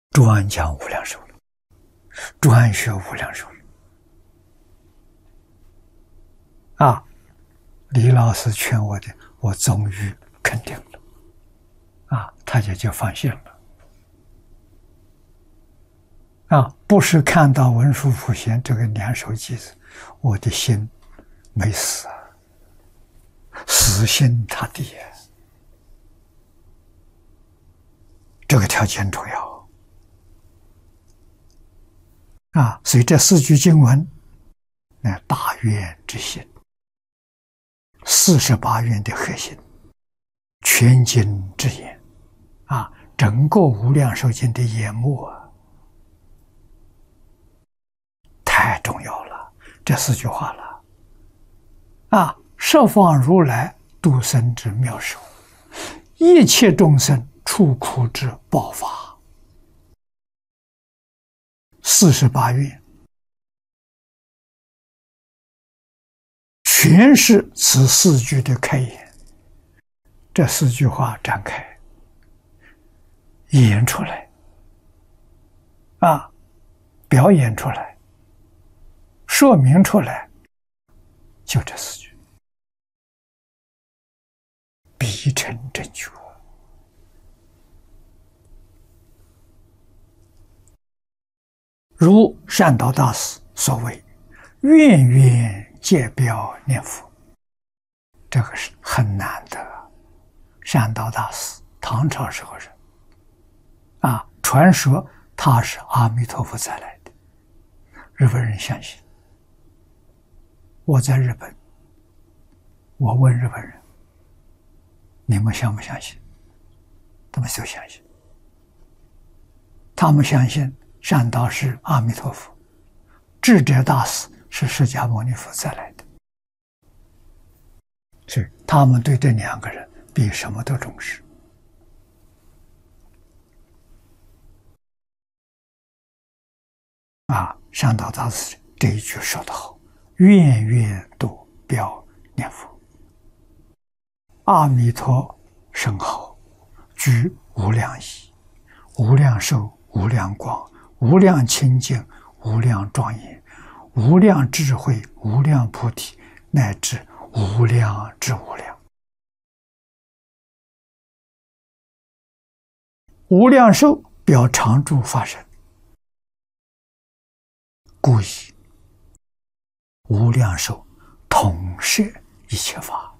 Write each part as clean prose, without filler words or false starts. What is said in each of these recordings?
专讲无量寿了，专学无量寿了。李老师劝我的，我终于肯定了。他就放心了。不是看到文殊普贤这个两首偈子，我的心没死死心塌地这个条件重要所以这四句经文，那大愿之心，48愿的核心，全经之言整个无量寿经的眼目太重要了。这4句话了十方如来度生之妙手，一切众生出苦之报法。48愿全是此4句的开言。这4句话展开演出来表演出来，说明出来，就这4句，必成正觉。如善导大师所谓愿愿皆标念佛，这个是很难的。善导大师唐朝时候人传说他是阿弥陀佛再来的，日本人相信。我在日本，我问日本人，你们相不相信？他们都相信。他们相信善导是阿弥陀佛，智者大师是释迦牟尼佛再来的，所以他们对这2个人比什么都重视善导大师这一句说得好，愿愿度标念佛，阿弥陀甚好，具无量义、无量寿、无量光、无量清净、无量庄严、无量智慧、无量菩提，乃至无量之无量。无量寿表常住法身，故以无量寿统摄一切法。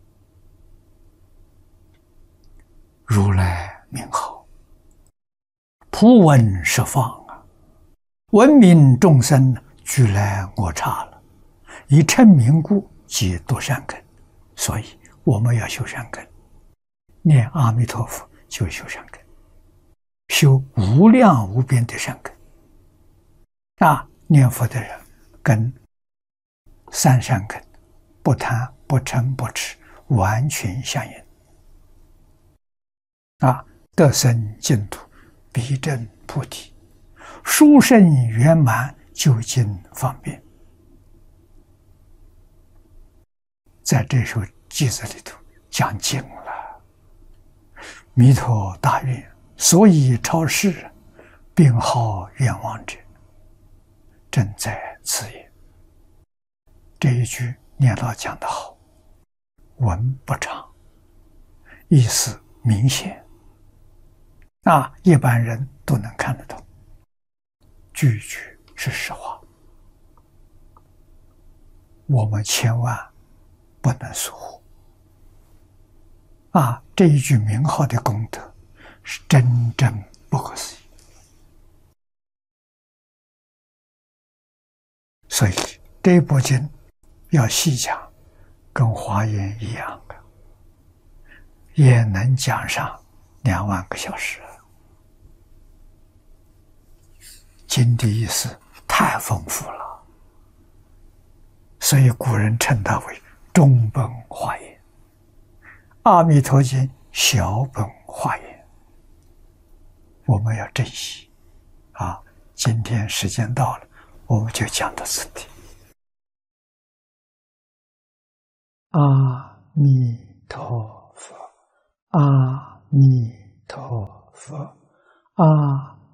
如来名号，普闻十方闻名众生俱来我刹了，以称名故，即多善根。所以我们要修善根，念阿弥陀佛就修善根，修无量无边的善根念佛的人跟3善根不贪不嗔不痴完全相应得生净土，必证菩提，殊胜圆满，究竟方便。在这首偈子里头讲尽了弥陀大愿，所以超世，并号愿望者，正在此也。这一句念老讲得好，文不长，意思明显一般人都能看得懂，句句是实话，我们千万不能疏忽这一句名号的功德是真正不可思议。所以这部经要细讲，跟华严一样也能讲上2万个小时。经的意思太丰富了，所以古人称它为中本华严，阿弥陀经小本华严，我们要珍惜今天时间到了，我们就讲到此地。阿弥陀佛，阿弥陀佛，阿